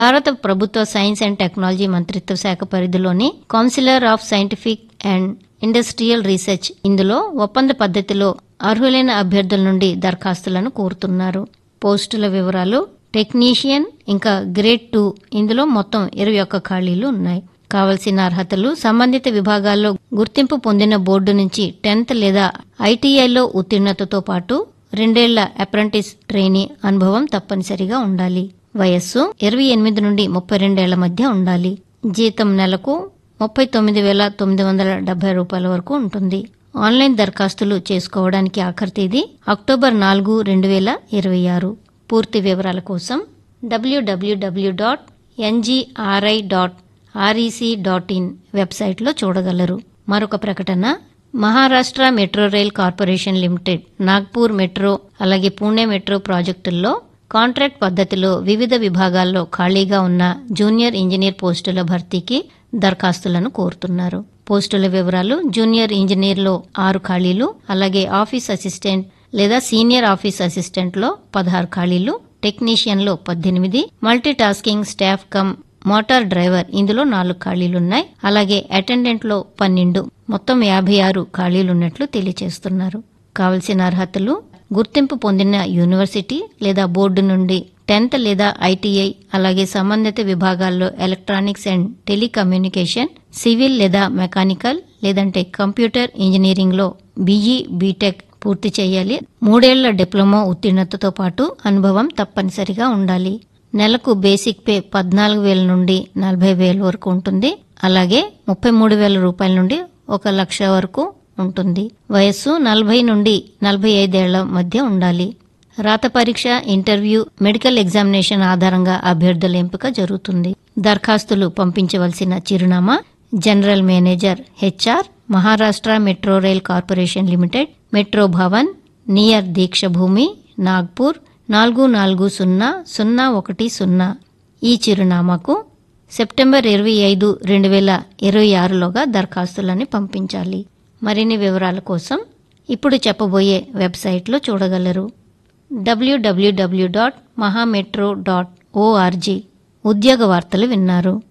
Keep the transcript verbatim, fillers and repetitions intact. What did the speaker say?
భారత ప్రభుత్వ science and technology మంత్రిత్వ శాఖ పరిధిలోని councillor of scientific and industrial research ఇందులో ఒప్పంద పద్ధతిలో అర్హులైన అభ్యర్థుల నుండి దరఖాస్తులను కోరుతున్నారు. పోస్టుల వివరాలు టెక్నీషియన్ ఇంకా గ్రేడ్ టూ ఇందులో మొత్తం ఇరవై ఒక్క ఖాళీలు ఉన్నాయి. కావలసిన అర్హతలు సంబంధిత విభాగాల్లో గుర్తింపు పొందిన బోర్డు నుంచి టెన్త్ లేదా ఐటీఐలో ఉత్తీర్ణతతో పాటు రెండేళ్ల అప్రెంటిస్ ట్రైనీ అనుభవం తప్పనిసరిగా ఉండాలి. వయస్సు ఇరవై ఎనిమిది నుండి ముప్పై రెండేళ్ల మధ్య ఉండాలి. జీతం నెలకు ముప్పై తొమ్మిది వేల తొమ్మిది వందల డెబ్బై రూపాయల వరకు ఉంటుంది. ఆన్లైన్ దరఖాస్తులు చేసుకోవడానికి ఆఖరి తేదీ అక్టోబర్ నాలుగు రెండు వేల ఇరవై ఆరు. పూర్తి వివరాల కోసం డబ్ల్యూడబ్ల్యూడబ్ల్యూ dot NGRI dot REC dot in వెబ్సైట్లో చూడగలరు. మరొక ప్రకటన, Maharashtra metro rail corporation limited Nagpur metro అలాగే పూణే మెట్రో ప్రాజెక్టుల్లో కాంట్రాక్ట్ పద్ధతిలో వివిధ విభాగాల్లో ఖాళీగా ఉన్న జూనియర్ ఇంజనీర్ పోస్టుల భర్తీకి దరఖాస్తులను కోరుతున్నారు. పోస్టుల వివరాలు జూనియర్ ఇంజనీర్లో ఆరు ఖాళీలు, అలాగే ఆఫీస్ అసిస్టెంట్ లేదా సీనియర్ ఆఫీస్ అసిస్టెంట్లో పదహారు ఖాళీలు, టెక్నీషియన్లో పద్దెనిమిది, multi tasking staff come motor driver ఇందులో నాలుగు ఖాళీలున్నాయి. అలాగే అటెండెంట్ లో పన్నెండు, మొత్తం యాభై ఆరు ఖాళీలున్నట్లు తెలియజేస్తున్నారు. కావలసిన అర్హతలు గుర్తింపు పొందిన యూనివర్సిటీ లేదా బోర్డు నుండి టెన్త్ లేదా ఐటీఐ, అలాగే సంబంధిత విభాగాల్లో ఎలక్ట్రానిక్స్ అండ్ టెలికమ్యూనికేషన్, సివిల్ లేదా మెకానికల్ లేదంటే కంప్యూటర్ ఇంజనీరింగ్ లో బీఈ బీటెక్ పూర్తి చేయాలి. మూడేళ్ల డిప్లొమా ఉత్తీర్ణతతో పాటు అనుభవం తప్పనిసరిగా ఉండాలి. నెలకు బేసిక్ పే పద్నాలుగు వేల నుండి నలభై వేల వరకు ఉంటుంది. అలాగే ముప్పై మూడు వేల రూపాయల నుండి ఒక లక్ష వరకు ఉంటుంది. వయస్సు నలభై నుండి నలభై ఐదేళ్ల మధ్య ఉండాలి. రాత పరీక్ష, ఇంటర్వ్యూ, మెడికల్ ఎగ్జామినేషన్ ఆధారంగా అభ్యర్థుల ఎంపిక జరుగుతుంది. దరఖాస్తులు పంపించవలసిన చిరునామా general manager HR, Maharashtra metro rail corporation limited, metro Bhavan, near Deekshabhoomi, Nagpur నాలుగు నాలుగు సున్నా సున్నా ఒకటి సున్నా. ఈ చిరునామాకు సెప్టెంబర్ ఇరవై ఐదు రెండు వేల ఇరవై ఆరులోగా దరఖాస్తులని పంపించాలి. మరిన్ని వివరాల కోసం ఇప్పుడు చెప్పబోయే వెబ్సైట్లో చూడగలరు. డబ్ల్యూడబ్ల్యూడబ్ల్యూ డాట్ మహామెట్రో డాట్ ఓఆర్జీ. ఉద్యోగ వార్తలు విన్నారు.